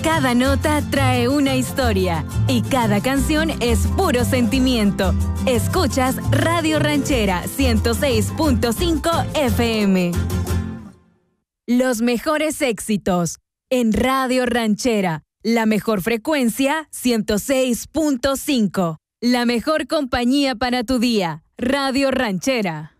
Cada nota trae una historia y cada canción es puro sentimiento. Escuchas Radio Ranchera 106.5 FM. Los mejores éxitos en Radio Ranchera. La mejor frecuencia 106.5. La mejor compañía para tu día. Radio Ranchera.